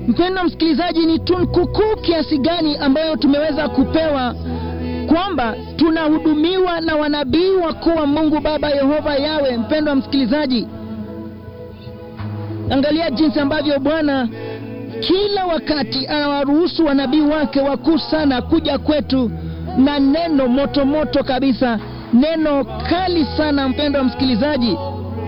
Mpendwa msikilizaji, ni tunkukuu kiasi gani ambayo tumeweza kupewa kwamba tunahudumiwa na wanabii wakuu wa Mungu Baba Yehova Yawe. Mpendwa msikilizaji, angalia jinsi ambavyo Bwana kila wakati anawaruhusu wanabii wake wakuu sana kuja kwetu na neno moto moto kabisa, neno kali sana. Mpendwa msikilizaji,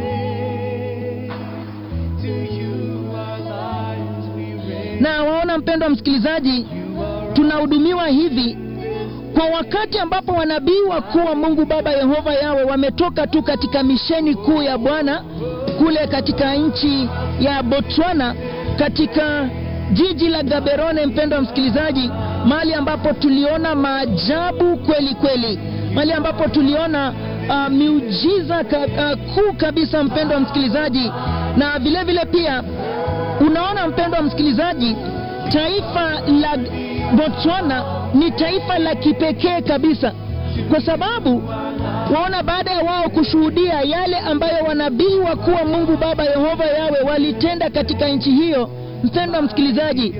na waona mpendwa msikilizaji, tunahudumiwa hivi kwa wakati ambapo wanabii wakuu wa Mungu Baba Yehova Yawe wametoka tu katika misheni kuu ya Bwana kule katika nchi ya Botswana, katika jiji la Gaborone. Mpendwa msikilizaji, mahali ambapo tuliona maajabu kweli kweli, mahali ambapo tuliona miujiza kuu kabisa, mpendwa msikilizaji. Na vile vile pia unaona mpendwa msikilizaji, taifa la Botswana ni taifa la kipekee kabisa, kwa sababu waona baada ya wao kushuhudia yale ambayo wanabii wakuu wa Mungu Baba Yehova Yawe walitenda katika nchi hiyo, mpendwa msikilizaji,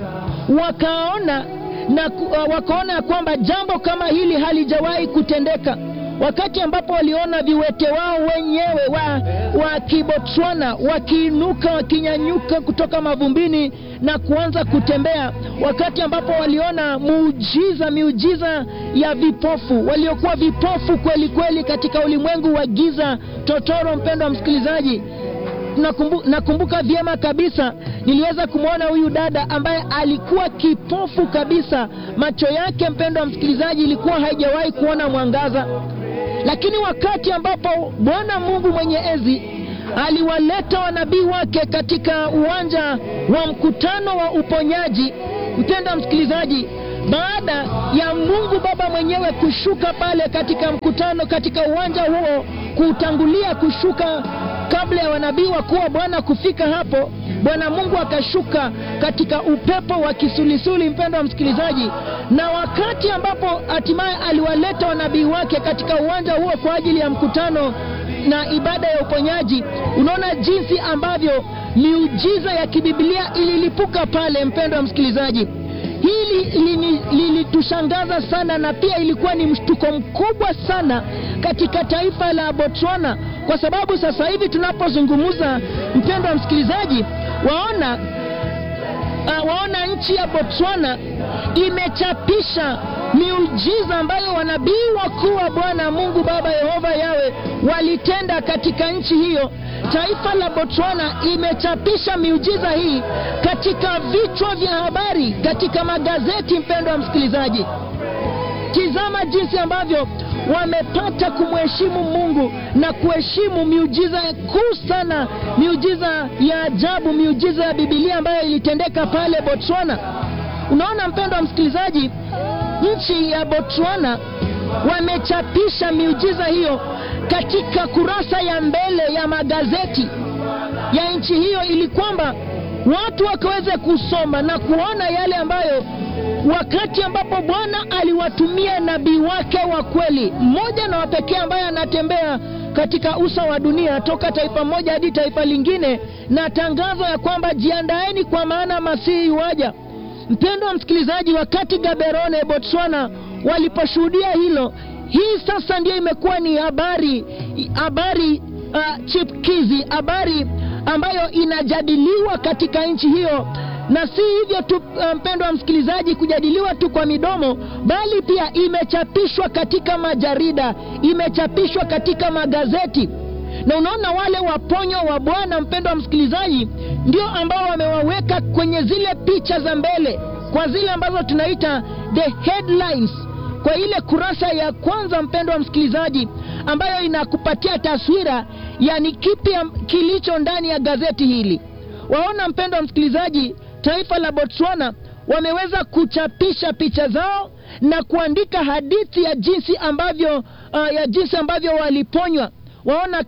wakaona kwamba jambo kama hili halijawahi kutendeka. Wakati ambapo waliona viwete wao wenyewe wa Kibotswana wakiinuka, wakinyanyuka kutoka mavumbini na kuanza kutembea, wakati ambapo waliona miujiza ya vipofu waliokuwa vipofu kweli kweli katika ulimwengu wa giza totoro. Mpendwa msikilizaji, nakumbuka vyema kabisa, niliweza kumwona huyu dada ambaye alikuwa kipofu kabisa, macho yake mpendwa msikilizaji ilikuwa haijawahi kuona mwangaza. Lakini wakati ambapo Bwana Mungu mwenye enzi aliwaleta wanabii wake katika uwanja wa mkutano wa uponyaji, mpendwa msikilizaji, baada ya Mungu Baba mwenyewe kushuka pale katika mkutano, katika uwanja huo, kutangulia kushuka kabla ya wanabii wakuu wa Bwana kufika hapo, Bwana Mungu akashuka katika upepo wa kisulisuli, mpendwa msikilizaji. Na wakati ambapo hatimaye aliwaleta wanabii wake katika uwanja huo kwa ajili ya mkutano na ibada ya uponyaji, unaona jinsi ambavyo miujiza ya kibiblia ililipuka pale, mpendwa msikilizaji. Hili lilitushangaza sana, na pia ilikuwa ni mshtuko mkubwa sana katika taifa la Botswana, kwa sababu sasa hivi tunapozungumza, mpendwa msikilizaji, waona nchi ya Botswana imechapisha miujiza ambayo wanabii wakuu wa Bwana Mungu Baba Yehova Yawe walitenda katika nchi hiyo. Taifa la Botswana imechapisha miujiza hii katika vichwa vya habari, katika magazeti. Mpendwa msikilizaji, tizama jinsi ambavyo wamepata kumheshimu Mungu na kuheshimu miujiza kuu sana, miujiza ya ajabu, miujiza ya Biblia ambayo ilitendeka pale Botswana. Unaona mpendwa msikilizaji, nchi ya Botswana wamechapisha miujiza hiyo katika kurasa ya mbele ya magazeti ya nchi hiyo, ili kwamba watu wakaweze kusoma na kuona yale ambayo wakati ambapo Bwana aliwatumia nabii wake wa kweli, mmoja na wapekee ambaye anatembea katika uso wa dunia toka taifa moja hadi taifa lingine, na tangazo ya kwamba jiandaeni kwa maana Masihi yuaja. Mpendwa msikilizaji, wakati Gaborone Botswana waliposhuhudia hilo, hii sasa ndio imekuwa ni habari chipkizi, habari ambayo inajadiliwa katika nchi hiyo. Na si hivyo tu mpendwa msikilizaji, kujadiliwa tu kwa midomo, bali pia imechapishwa katika majarida, imechapishwa katika magazeti. Na unaona wale waponyo wa Bwana, mpendwa msikilizaji, ndio ambao wamewaweka kwenye zile picha za mbele, kwa zile ambazo tunaita the headlines, kwa ile kurasa ya kwanza, mpendwa msikilizaji, ambayo inakupatia taswira yani kipi kilicho ndani ya gazeti hili. Waona mpendwa msikilizaji, taifa la Botswana wameweza kuchapisha picha zao na kuandika hadithi ya jinsi ambavyo waliponywa. Waona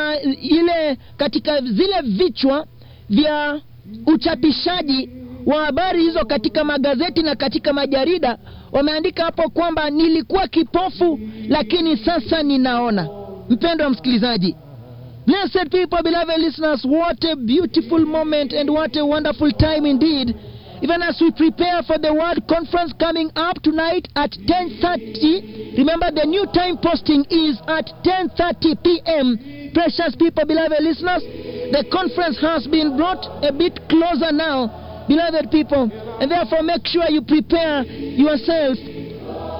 katika zile vichwa vya uchapishaji wa habari hizo katika magazeti na katika majarida, wameandika hapo kwamba nilikuwa kipofu lakini sasa ninaona. Mpendwa msikilizaji, blessed people, beloved listeners, what a beautiful moment and what a wonderful time indeed even as we prepare for the Word Conference coming up tonight at 10:30. Remember, the new time posting is at 10:30 p.m. Precious people, beloved listeners, the conference has been brought a bit closer now, beloved people, and therefore make sure you prepare yourself